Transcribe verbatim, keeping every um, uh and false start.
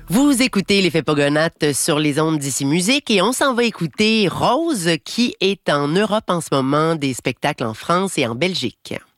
Vous écoutez l'effet Pogonates sur les ondes d'Ici Musique et on s'en va écouter Rose qui est en Europe en ce moment, des spectacles en France et en Belgique.